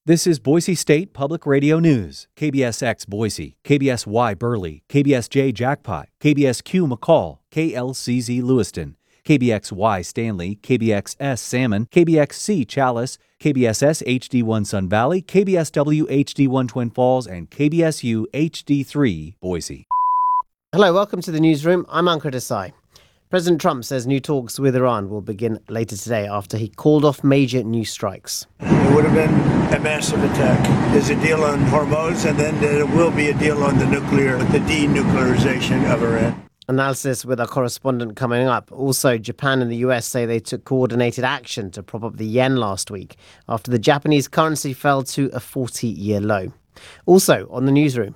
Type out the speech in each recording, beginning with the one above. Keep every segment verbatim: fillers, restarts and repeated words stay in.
This is Boise State Public Radio News. K B S X Boise, K B S Y Burley, K B S J Jackpot, K B S Q McCall, K L C Z Lewiston, K B X Y Stanley, K B X S Salmon, K B X C Chalice, K B S S H D one Sun Valley, K B S W H D one Twin Falls, and K B S U H D three Boise. Hello, welcome to the newsroom. I'm Ankur Desai. President Trump says new talks with Iran will begin later today after he called off major new strikes. It would have been a massive attack. There's a deal on Hormuz, and then there will be a deal on the nuclear, the denuclearization of Iran. Analysis with our correspondent coming up. Also, Japan and the U S say they took coordinated action to prop up the yen last week after the Japanese currency fell to a forty-year low. Also, on the newsroom,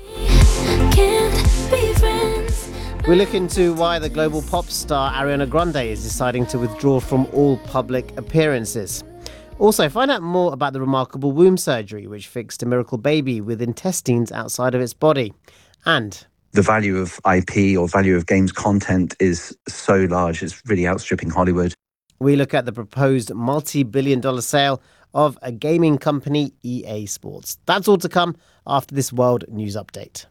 we look into why the global pop star Ariana Grande is deciding to withdraw from all public appearances. Also, find out more about the remarkable womb surgery which fixed a miracle baby with intestines outside of its body. And the value of I P or value of games content is so large, it's really outstripping Hollywood. We look at the proposed multi-billion dollar sale of a gaming company, E A Sports. That's all to come after this World News Update.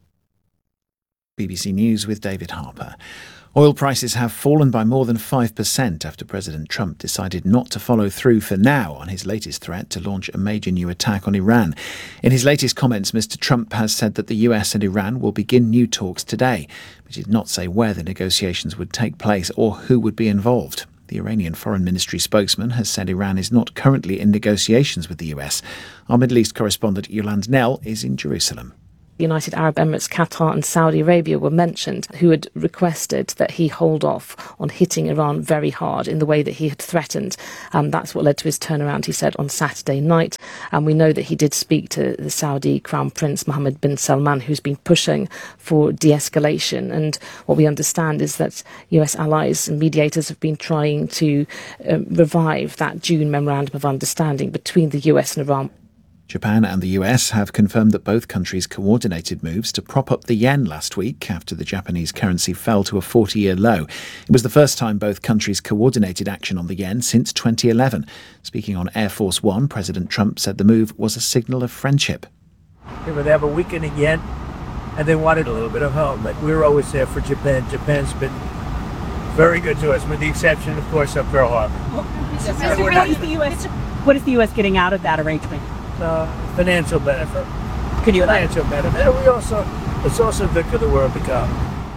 B B C News with David Harper. Oil prices have fallen by more than five percent after President Trump decided not to follow through for now on his latest threat to launch a major new attack on Iran. In his latest comments, Mister Trump has said that the U S and Iran will begin new talks today, but he did not say where the negotiations would take place or who would be involved. The Iranian Foreign Ministry spokesman has said Iran is not currently in negotiations with the U S. Our Middle East correspondent Yolande Knell is in Jerusalem. United Arab Emirates, Qatar and Saudi Arabia were mentioned, who had requested that he hold off on hitting Iran very hard in the way that he had threatened. Um, that's what led to his turnaround, he said, on Saturday night. And we know that he did speak to the Saudi Crown Prince Mohammed bin Salman, who's been pushing for de-escalation. And what we understand is that U S allies and mediators have been trying to uh, revive that June Memorandum of Understanding between the U S and Iran. Japan and the U S have confirmed that both countries coordinated moves to prop up the yen last week after the Japanese currency fell to a forty-year low. It was the first time both countries coordinated action on the yen since twenty eleven. Speaking on Air Force One, President Trump said the move was a signal of friendship. They have a weakening yen, and they wanted a little bit of help. But we're always there for Japan. Japan's been very good to us, with the exception, of course, of Pearl Harbor. Well, what, is the U S, what is the U S getting out of that arrangement? Uh, financial benefit. Could you financial benefit? And we also, it's also good for the world economy.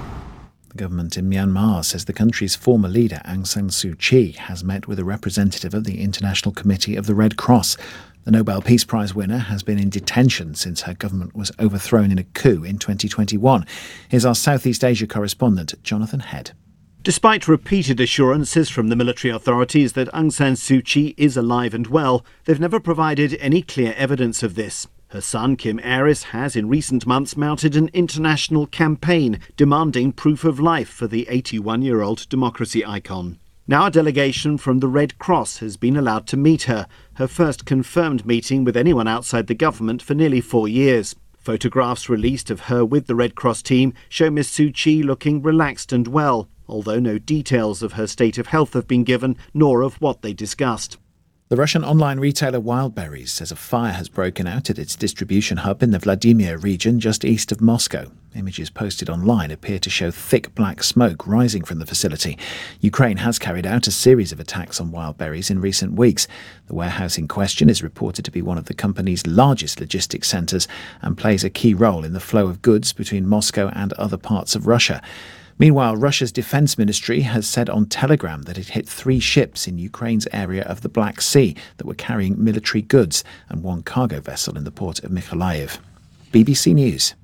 The government in Myanmar says the country's former leader, Aung San Suu Kyi, has met with a representative of the International Committee of the Red Cross. The Nobel Peace Prize winner has been in detention since her government was overthrown in a coup in twenty twenty-one. Here's our Southeast Asia correspondent, Jonathan Head. Despite repeated assurances from the military authorities that Aung San Suu Kyi is alive and well, they've never provided any clear evidence of this. Her son, Kim Aris, has in recent months mounted an international campaign demanding proof of life for the eighty-one-year-old democracy icon. Now a delegation from the Red Cross has been allowed to meet her, her first confirmed meeting with anyone outside the government for nearly four years. Photographs released of her with the Red Cross team show Miss Suu Kyi looking relaxed and well, although no details of her state of health have been given, nor of what they discussed. The Russian online retailer Wildberries says a fire has broken out at its distribution hub in the Vladimir region just east of Moscow. Images posted online appear to show thick black smoke rising from the facility. Ukraine has carried out a series of attacks on Wildberries in recent weeks. The warehouse in question is reported to be one of the company's largest logistics centres and plays a key role in the flow of goods between Moscow and other parts of Russia. Meanwhile, Russia's defence ministry has said on Telegram that it hit three ships in Ukraine's area of the Black Sea that were carrying military goods and one cargo vessel in the port of Mykolaiv. B B C News.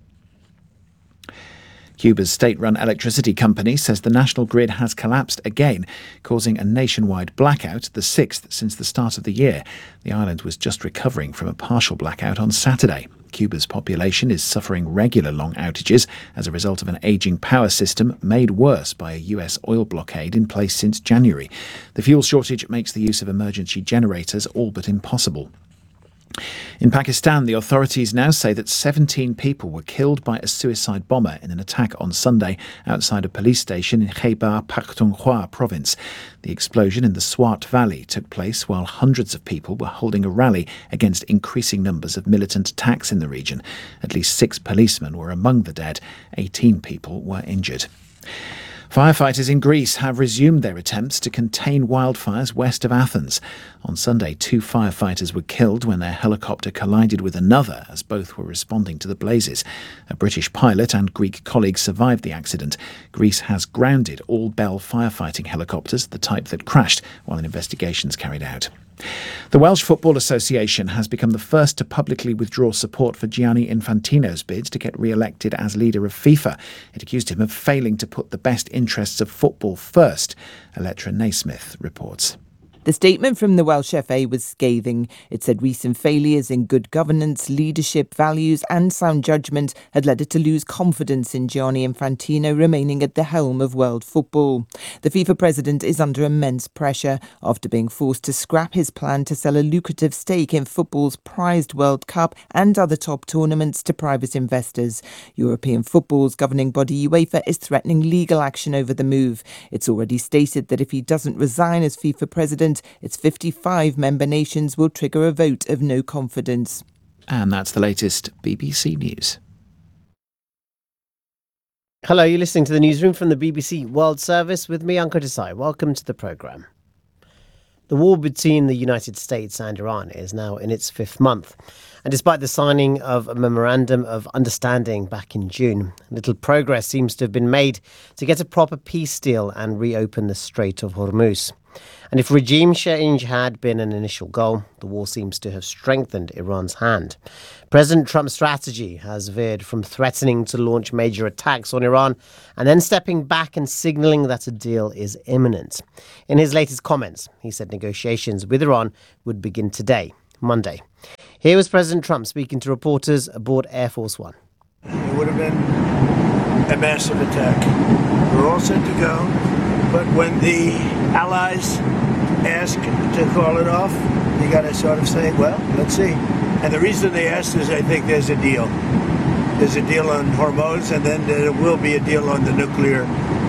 Cuba's state-run electricity company says the national grid has collapsed again, causing a nationwide blackout, the sixth since the start of the year. The island was just recovering from a partial blackout on Saturday. Cuba's population is suffering regular long outages as a result of an ageing power system made worse by a U S oil blockade in place since January. The fuel shortage makes the use of emergency generators all but impossible. In Pakistan, the authorities now say that seventeen people were killed by a suicide bomber in an attack on Sunday outside a police station in Khyber Pakhtunkhwa province. The explosion in the Swat Valley took place while hundreds of people were holding a rally against increasing numbers of militant attacks in the region. At least six policemen were among the dead. eighteen people were injured. Firefighters in Greece have resumed their attempts to contain wildfires west of Athens. On Sunday, two firefighters were killed when their helicopter collided with another as both were responding to the blazes. A British pilot and Greek colleague survived the accident. Greece has grounded all Bell firefighting helicopters, the type that crashed, while an investigation is carried out. The Welsh Football Association has become the first to publicly withdraw support for Gianni Infantino's bid to get re-elected as leader of FIFA. It accused him of failing to put the best interests of football first. Electra Naismith reports. The statement from the Welsh F A was scathing. It said recent failures in good governance, leadership, values and sound judgment had led it to lose confidence in Gianni Infantino remaining at the helm of world football. The FIFA president is under immense pressure after being forced to scrap his plan to sell a lucrative stake in football's prized World Cup and other top tournaments to private investors. European football's governing body UEFA is threatening legal action over the move. It's already stated that if he doesn't resign as FIFA president, its fifty-five member nations will trigger a vote of no confidence. And that's the latest B B C News. Hello, you're listening to the newsroom from the B B C World Service with me, Ankur Desai. Welcome to the programme. The war between the United States and Iran is now in its fifth month. And despite the signing of a memorandum of understanding back in June, little progress seems to have been made to get a proper peace deal and reopen the Strait of Hormuz. And if regime change had been an initial goal, the war seems to have strengthened Iran's hand. President Trump's strategy has veered from threatening to launch major attacks on Iran and then stepping back and signalling that a deal is imminent. In his latest comments, he said negotiations with Iran would begin today, Monday. Here was President Trump speaking to reporters aboard Air Force One. It would have been a massive attack. We're all set to go, but when the allies ask to call it off, you got to sort of say, well, let's see. And the reason they asked is I think there's a deal. There's a deal on Hormuz, and then there will be a deal on the nuclear,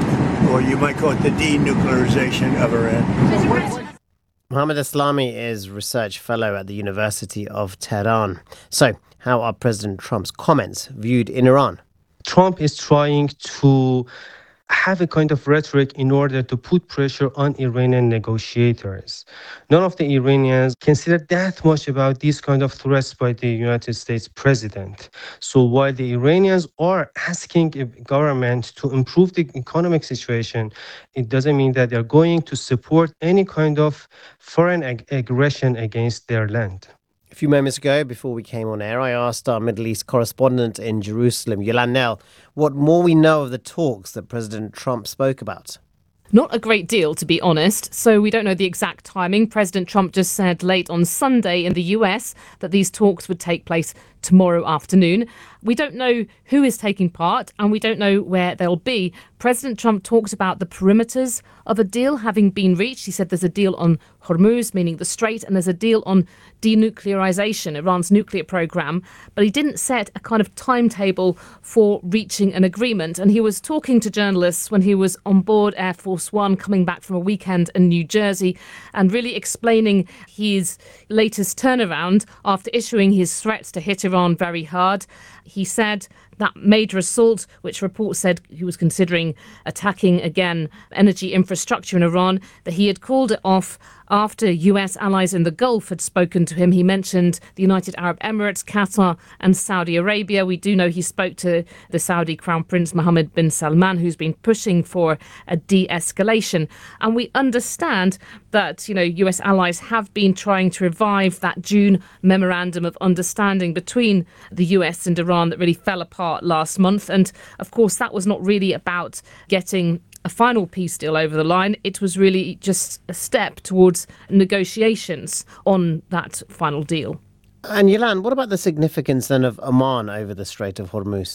or you might call it the denuclearization of Iran. Mohammed Aslami is research fellow at the University of Tehran. So, how are President Trump's comments viewed in Iran? Trump is trying to have a kind of rhetoric in order to put pressure on Iranian negotiators. None of the Iranians consider that much about these kind of threats by the United States president. So while the Iranians are asking a government to improve the economic situation, it doesn't mean that they're going to support any kind of foreign ag- aggression against their land. A few moments ago, before we came on air, I asked our Middle East correspondent in Jerusalem, Yolande Knell, what more we know of the talks that President Trump spoke about. Not a great deal, to be honest, so we don't know the exact timing. President Trump just said late on Sunday in the U S that these talks would take place tomorrow afternoon. We don't know who is taking part and we don't know where they'll be. President Trump talked about the perimeters of a deal having been reached. He said there's a deal on Hormuz, meaning the Strait, and there's a deal on denuclearization, Iran's nuclear program. But he didn't set a kind of timetable for reaching an agreement. And he was talking to journalists when he was on board Air Force One, coming back from a weekend in New Jersey, and really explaining his latest turnaround after issuing his threats to hit Iran very hard. He said that major assault, which reports said he was considering attacking again energy infrastructure in Iran, that he had called it off after U S allies in the Gulf had spoken to him. He mentioned the United Arab Emirates, Qatar and Saudi Arabia. We do know he spoke to the Saudi Crown Prince Mohammed bin Salman, who's been pushing for a de-escalation. And we understand that, you know, U S allies have been trying to revive that June memorandum of understanding between the U S and Iran that really fell apart last month. And of course, that was not really about getting a final peace deal over the line. It was really just a step towards negotiations on that final deal. And Yolande, what about the significance then of Oman over the Strait of Hormuz?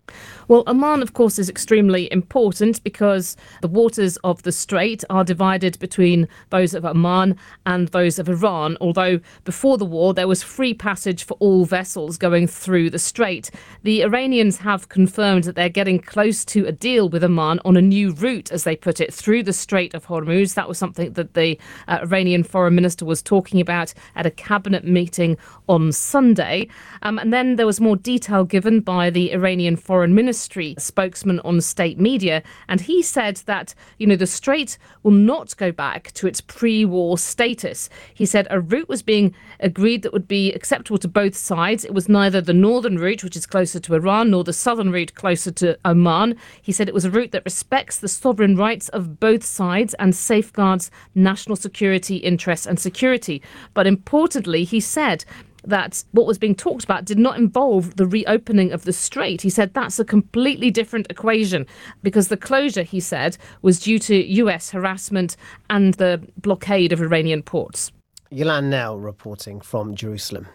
Well, Oman, of course, is extremely important because the waters of the strait are divided between those of Oman and those of Iran, although before the war there was free passage for all vessels going through the strait. The Iranians have confirmed that they're getting close to a deal with Oman on a new route, as they put it, through the Strait of Hormuz. That was something that the uh, Iranian foreign minister was talking about at a cabinet meeting on Sunday. Um, and then there was more detail given by the Iranian foreign minister spokesman on state media, and he said that, you know, the strait will not go back to its pre-war status. He said a route was being agreed that would be acceptable to both sides. It was neither the northern route, which is closer to Iran, nor the southern route closer to Oman. He said it was a route that respects the sovereign rights of both sides and safeguards national security interests and security. But importantly, he said that what was being talked about did not involve the reopening of the strait. He said that's a completely different equation because the closure, he said, was due to U S harassment and the blockade of Iranian ports. Yolan Nell reporting from Jerusalem.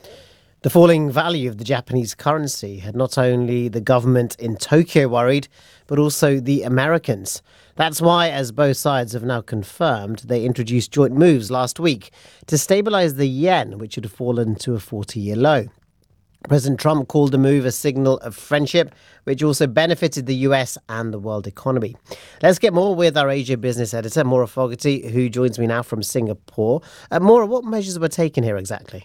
The falling value of the Japanese currency had not only the government in Tokyo worried, but also the Americans. That's why, as both sides have now confirmed, they introduced joint moves last week to stabilise the yen, which had fallen to a forty-year low. President Trump called the move a signal of friendship, which also benefited the U S and the world economy. Let's get more with our Asia business editor, Maura Fogarty, who joins me now from Singapore. Uh, Maura, what measures were taken here exactly?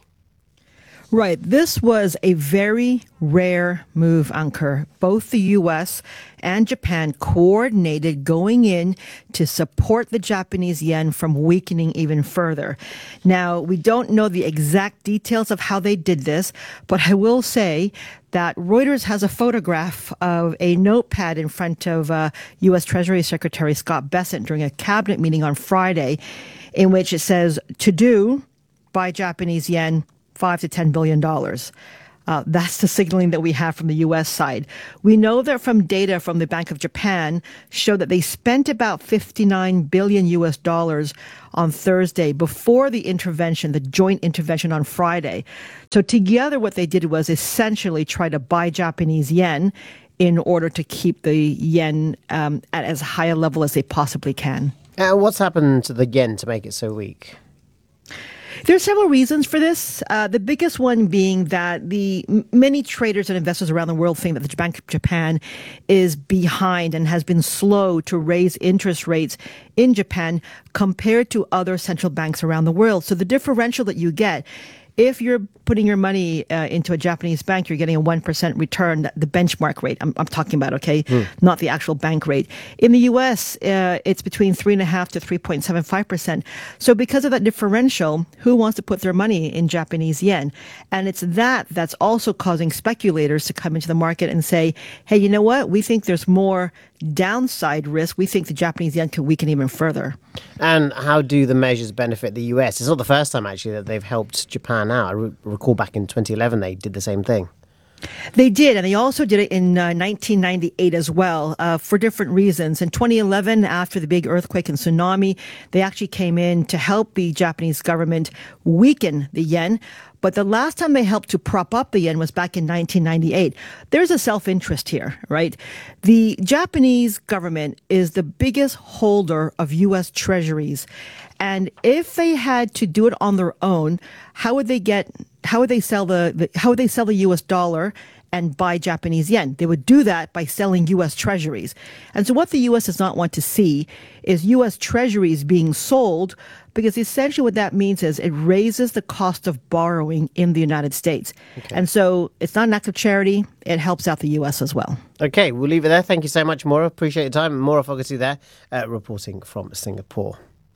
Right. This was a very rare move, Ankur. Both the U S and Japan coordinated going in to support the Japanese yen from weakening even further. Now, we don't know the exact details of how they did this, but I will say that Reuters has a photograph of a notepad in front of uh, U S Treasury Secretary Scott Bessent during a cabinet meeting on Friday, in which it says, to do, buy Japanese yen, five to ten billion dollars. Uh, that's the signaling that we have from the U S side. We know that from data from the Bank of Japan show that they spent about fifty-nine billion U S dollars on Thursday before the intervention, the joint intervention on Friday. So together what they did was essentially try to buy Japanese yen in order to keep the yen um, at as high a level as they possibly can. And what's happened to the yen to make it so weak? There are several reasons for this. Uh, the biggest one being that the m- many traders and investors around the world think that the Bank of Japan is behind and has been slow to raise interest rates in Japan compared to other central banks around the world. So the differential that you get, if you're putting your money uh, into a Japanese bank, you're getting a one percent return, the benchmark rate I'm, I'm talking about, okay, mm. not the actual bank rate. In the U S, uh, it's between three point five to three point seven five percent. So because of that differential, who wants to put their money in Japanese yen? And it's that that's also causing speculators to come into the market and say, hey, you know what? We think there's more downside risk. We think the Japanese yen can weaken even further. And how do the measures benefit the U S? It's not the first time, actually, that they've helped Japan out. I re- recall back in twenty eleven they did the same thing. They did, and they also did it in uh, nineteen ninety-eight as well, uh, for different reasons. In twenty eleven, after the big earthquake and tsunami, they actually came in to help the Japanese government weaken the yen. But the last time they helped to prop up the yen was back in nineteen ninety-eight. There's a self-interest here, right? The Japanese government is the biggest holder of U S treasuries. And if they had to do it on their own, how would they get, how would they sell the, the how would they sell the U S dollar and buy Japanese yen? They would do that by selling U S treasuries. And so what the U S does not want to see is U S treasuries being sold, because essentially what that means is it raises the cost of borrowing in the United States. Okay. And so it's not an act of charity. It helps out the U S as well. Okay, we'll leave it there. Thank you so much, Maura. Appreciate your time. Maura Fogarty there, uh, reporting from Singapore.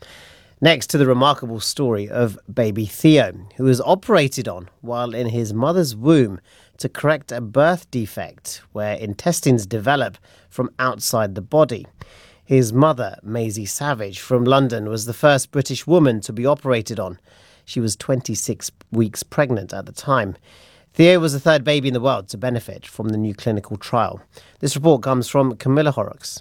Next to the remarkable story of baby Theo, who was operated on while in his mother's womb to correct a birth defect where intestines develop from outside the body. His mother, Maisie Savage, from London, was the first British woman to be operated on. She was twenty-six weeks pregnant at the time. Theo was the third baby in the world to benefit from the new clinical trial. This report comes from Camilla Horrocks.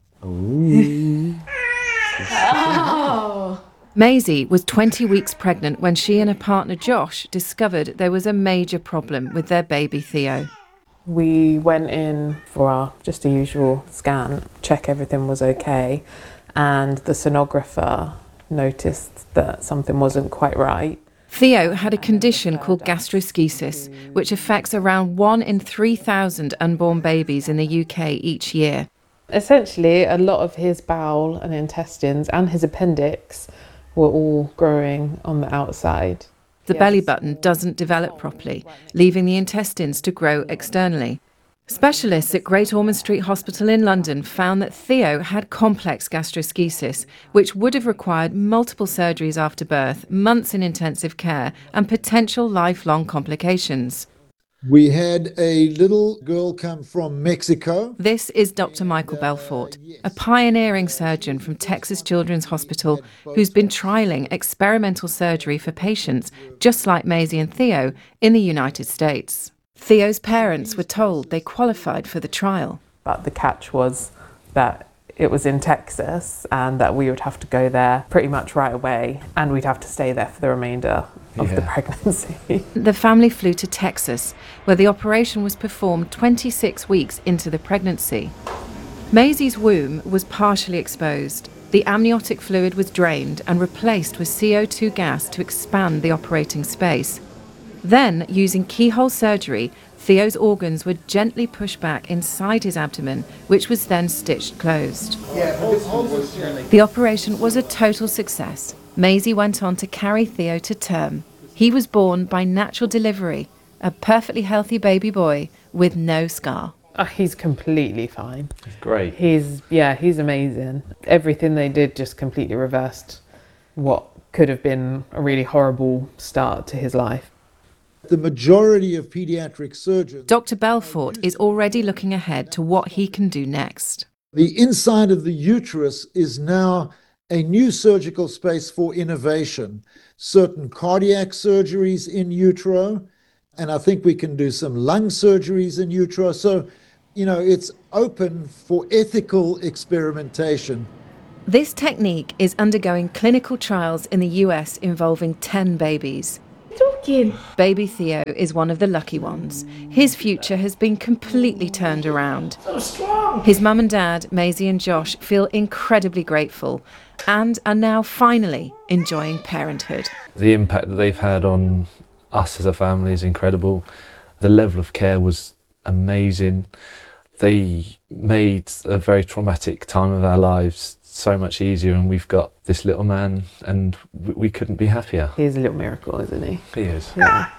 Oh. Maisie was twenty weeks pregnant when she and her partner Josh discovered there was a major problem with their baby Theo. We went in for our just a usual scan, check everything was okay, and the sonographer noticed that something wasn't quite right. Theo had a condition called gastroschisis, which affects around one in three thousand unborn babies in the U K each year. Essentially, a lot of his bowel and intestines and his appendix were all growing on the outside. The belly button doesn't develop properly, leaving the intestines to grow externally. Specialists at Great Ormond Street Hospital in London found that Theo had complex gastroschisis, which would have required multiple surgeries after birth, months in intensive care, and potential lifelong complications. We had a little girl come from Mexico. This is Doctor Michael Belfort, a pioneering surgeon from Texas Children's Hospital who's been trialling experimental surgery for patients just like Maisie and Theo in the United States. Theo's parents were told they qualified for the trial. But the catch was that it was in Texas and that we would have to go there pretty much right away and we'd have to stay there for the remainder of yeah. the pregnancy. The family flew to Texas, where the operation was performed twenty-six weeks into the pregnancy. Maisie's womb was partially exposed. The amniotic fluid was drained and replaced with C O two gas to expand the operating space. Then, using keyhole surgery, Theo's organs were gently pushed back inside his abdomen, which was then stitched closed. The operation was a total success. Maisie went on to carry Theo to term. He was born by natural delivery, a perfectly healthy baby boy with no scar. Oh, he's completely fine. He's great. He's, yeah, he's amazing. Everything they did just completely reversed what could have been a really horrible start to his life. The majority of paediatric surgeons... Doctor Belfort is already looking ahead to what he can do next. The inside of the uterus is now a new surgical space for innovation. Certain cardiac surgeries in utero, and I think we can do some lung surgeries in utero. So, you know, it's open for ethical experimentation. This technique is undergoing clinical trials in the U S involving ten babies. Talking. Baby Theo is one of the lucky ones. His future has been completely turned around. So strong. His mum and dad, Maisie and Josh, feel incredibly grateful and are now finally enjoying parenthood. The impact that they've had on us as a family is incredible. The level of care was amazing. They made a very traumatic time of our lives so much easier, and we've got this little man and we couldn't be happier. He's a little miracle, isn't he? He is. Yeah.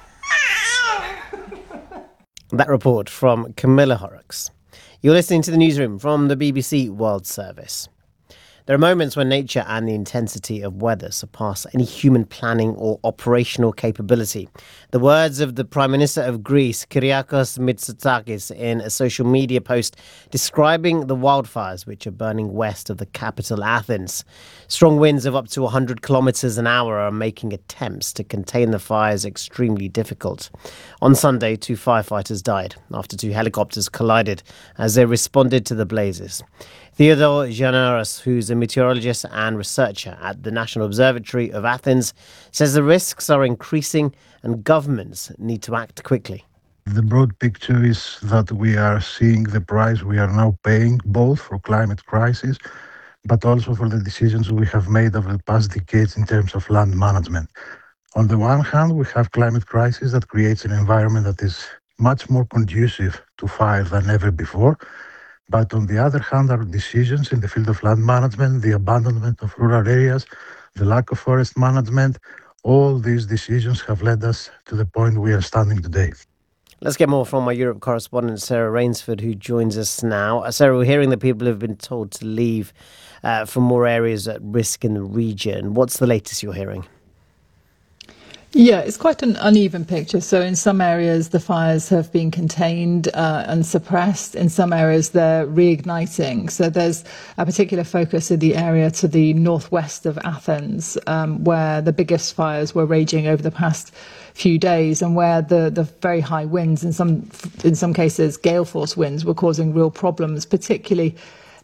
That report from Camilla Horrocks. You're listening to the newsroom from the B B C World Service. There are moments when nature and the intensity of weather surpass any human planning or operational capability. The words of the Prime Minister of Greece, Kyriakos Mitsotakis, in a social media post describing the wildfires which are burning west of the capital, Athens. Strong winds of up to one hundred kilometres an hour are making attempts to contain the fires extremely difficult. On Sunday, two firefighters died after two helicopters collided as they responded to the blazes. Theodore Giannaris, who's a meteorologist and researcher at the National Observatory of Athens, says the risks are increasing and governments need to act quickly. The broad picture is that we are seeing the price we are now paying both for climate crisis, but also for the decisions we have made over the past decades in terms of land management. On the one hand, we have climate crisis that creates an environment that is much more conducive to fire than ever before. But on the other hand, our decisions in the field of land management, the abandonment of rural areas, the lack of forest management, all these decisions have led us to the point we are standing today. Let's get more from our Europe correspondent, Sarah Rainsford, who joins us now. Uh, Sarah, we're hearing that people have been told to leave uh, from more areas at risk in the region. What's the latest you're hearing? Yeah, it's quite an uneven picture. So in some areas, the fires have been contained uh, and suppressed. In some areas, they're reigniting. So there's a particular focus in the area to the northwest of Athens, um, where the biggest fires were raging over the past few days, and where the, the very high winds, in some in some cases, gale force winds, were causing real problems, particularly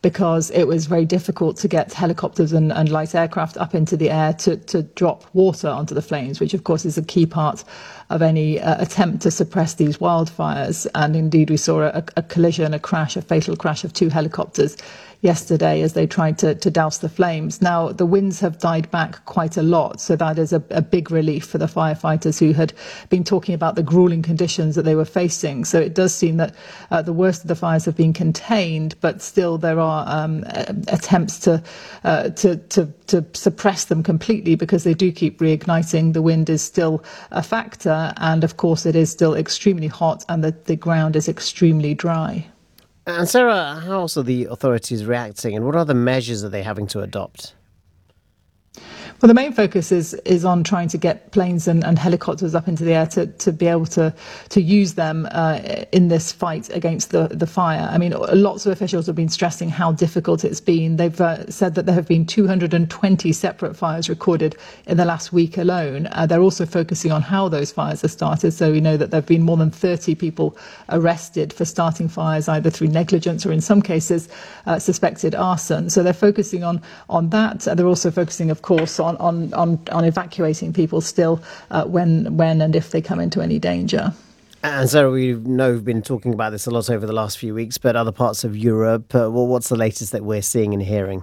because it was very difficult to get helicopters and, and light aircraft up into the air to, to drop water onto the flames, which of course is a key part of any uh, attempt to suppress these wildfires. And indeed, we saw a, a collision, a crash, a fatal crash of two helicopters yesterday as they tried to, to douse the flames. Now, the winds have died back quite a lot, so that is a, a big relief for the firefighters who had been talking about the grueling conditions that they were facing. So it does seem that uh, the worst of the fires have been contained, but still there are um, attempts to, uh, to, to, to suppress them completely because they do keep reigniting. The wind is still a factor, and of course it is still extremely hot and the, the ground is extremely dry. And Sarah, how else are the authorities reacting, and what other measures are they having to adopt? Well, the main focus is is on trying to get planes and, and helicopters up into the air to, to be able to to use them uh, in this fight against the, the fire. I mean, lots of officials have been stressing how difficult it's been. They've uh, said that there have been two hundred twenty separate fires recorded in the last week alone. Uh, they're also focusing on how those fires are started. So we know that there have been more than thirty people arrested for starting fires, either through negligence or in some cases uh, suspected arson. So they're focusing on, on that. Uh, they're also focusing, of course, on On, on, on evacuating people still uh, when, when and if they come into any danger. And Sarah, we know we've been talking about this a lot over the last few weeks, but other parts of Europe, uh, well, what's the latest that we're seeing and hearing?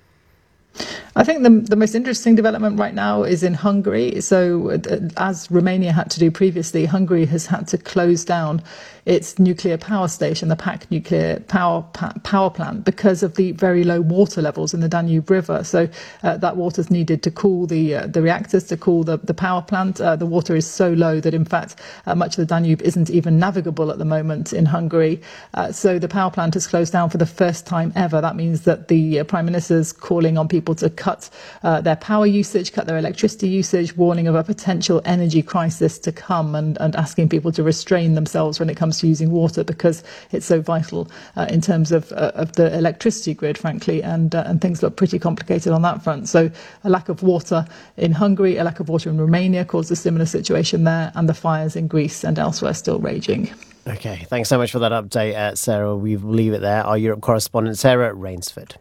I think the, the most interesting development right now is in Hungary. So uh, as Romania had to do previously, Hungary has had to close down its nuclear power station, the P A C nuclear power power plant, because of the very low water levels in the Danube River. So uh, that water is needed to cool the uh, the reactors, to cool the, the power plant. Uh, the water is so low that, in fact, uh, much of the Danube isn't even navigable at the moment in Hungary. Uh, so the power plant has closed down for the first time ever. That means that the uh, Prime Minister is calling on people to cut uh, their power usage, cut their electricity usage, warning of a potential energy crisis to come, and, and asking people to restrain themselves when it comes to using water, because it's so vital uh, in terms of uh, of the electricity grid, frankly, and uh, and things look pretty complicated on that front. So a lack of water in Hungary, a lack of water in Romania caused a similar situation there, and the fires in Greece and elsewhere still raging. Okay, thanks so much for that update, uh, Sarah. We will leave it there. Our Europe correspondent, Sarah Rainsford.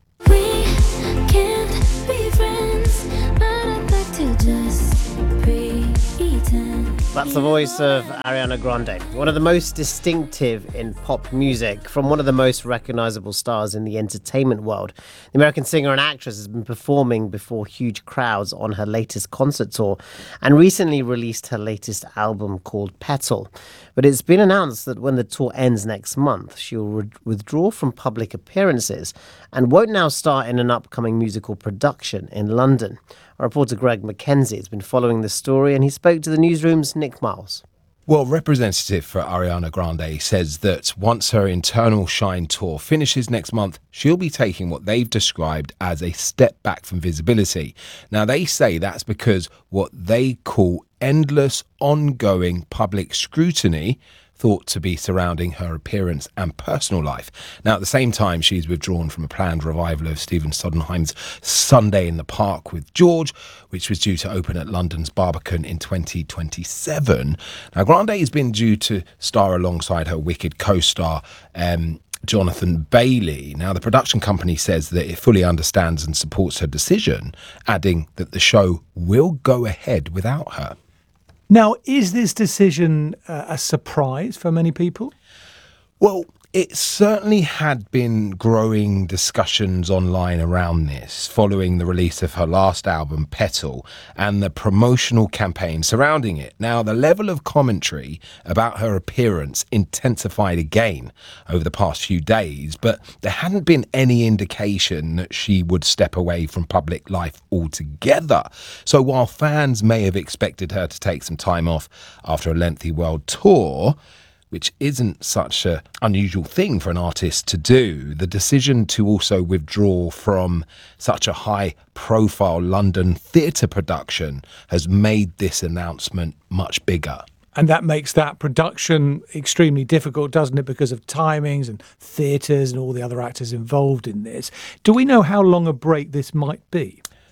That's the voice of Ariana Grande, one of the most distinctive in pop music, from one of the most recognizable stars in the entertainment world. The American singer and actress has been performing before huge crowds on her latest concert tour and recently released her latest album called Petal. But it's been announced that when the tour ends next month, she'll re- withdraw from public appearances and won't now star in an upcoming musical production in London. Our reporter Greg McKenzie has been following the story, and he spoke to the newsroom's Nick Miles. Well, representative for Ariana Grande says that once her Internal Shine tour finishes next month, she'll be taking what they've described as a step back from visibility. Now, they say that's because what they call endless, ongoing public scrutiny thought to be surrounding her appearance and personal life. Now, at the same time, she's withdrawn from a planned revival of Stephen Sondheim's Sunday in the Park with George, which was due to open at London's Barbican in twenty twenty-seven. Now, Grande has been due to star alongside her Wicked co-star, um, Jonathan Bailey. Now, the production company says that it fully understands and supports her decision, adding that the show will go ahead without her. Now, is this decision uh, a surprise for many people? Well, it certainly had been growing discussions online around this following the release of her last album, Petal, and the promotional campaign surrounding it. Now, the level of commentary about her appearance intensified again over the past few days, but there hadn't been any indication that she would step away from public life altogether. So while fans may have expected her to take some time off after a lengthy world tour, which isn't such an unusual thing for an artist to do, the decision to also withdraw from such a high-profile London theatre production has made this announcement much bigger. And that makes that production extremely difficult, doesn't it, because of timings and theatres and all the other actors involved in this. Do we know how long a break this might be?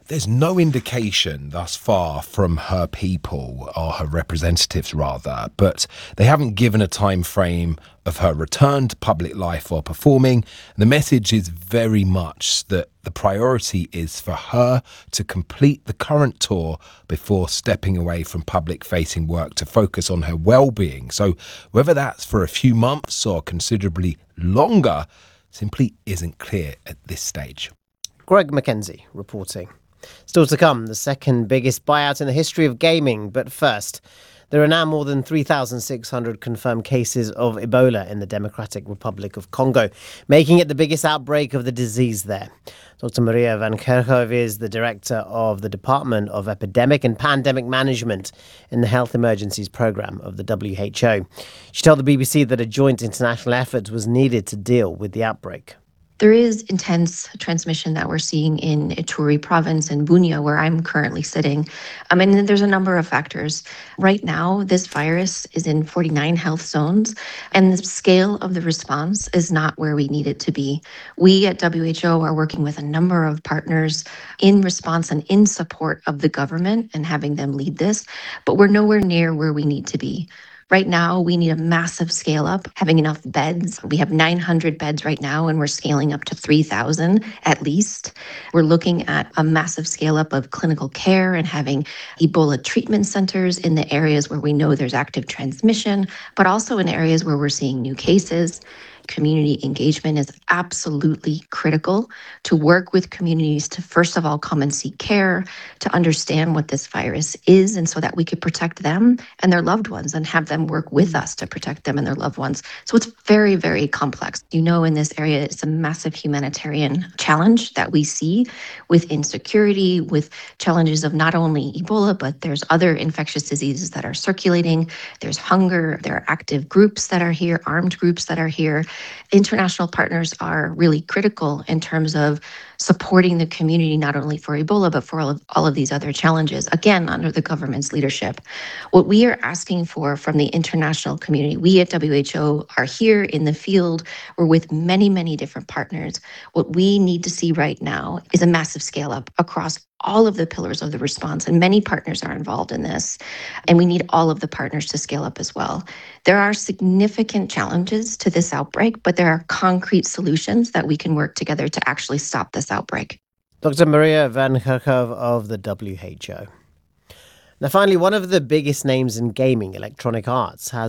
There's no indication thus far from her people, or her representatives rather, but they haven't given a time frame of her return to public life or performing. The message is very much that the priority is for her to complete the current tour before stepping away from public-facing work to focus on her well-being. So whether that's for a few months or considerably longer simply isn't clear at this stage. Greg Mackenzie reporting. Still to come, the second biggest buyout in the history of gaming. But first, there are now more than three thousand six hundred confirmed cases of Ebola in the Democratic Republic of Congo, making it the biggest outbreak of the disease there. Doctor Maria van Kerkhove is the director of the Department of Epidemic and Pandemic Management in the Health Emergencies Programme of the W H O. She told the B B C that a joint international effort was needed to deal with the outbreak. There is intense transmission that we're seeing in Ituri province and Bunia, where I'm currently sitting. I mean, there's a number of factors. Right now, this virus is in forty-nine health zones, and the scale of the response is not where we need it to be. We at W H O are working with a number of partners in response and in support of the government and having them lead this, but we're nowhere near where we need to be. Right now, we need a massive scale up, having enough beds. We have nine hundred beds right now, and we're scaling up to three thousand at least. We're looking at a massive scale up of clinical care and having Ebola treatment centers in the areas where we know there's active transmission, but also in areas where we're seeing new cases. Community engagement is absolutely critical to work with communities to, first of all, come and seek care, to understand what this virus is, and so that we could protect them and their loved ones and have them work with us to protect them and their loved ones. So it's very, very complex. You know, in this area, it's a massive humanitarian challenge that we see with insecurity, with challenges of not only Ebola, but there's other infectious diseases that are circulating. There's hunger. There are active groups that are here, armed groups that are here. International partners are really critical in terms of supporting the community, not only for Ebola, but for all of, all of these other challenges, again, under the government's leadership. What we are asking for from the international community, we at W H O are here in the field. We're with many, many different partners. What we need to see right now is a massive scale up across all of the pillars of the response, and many partners are involved in this, and we need all of the partners to scale up as well. There are significant challenges to this outbreak, but there are concrete solutions that we can work together to actually stop this outbreak. Doctor Maria van Kerkhove of the W H O. Now, finally, one of the biggest names in gaming, Electronic Arts, has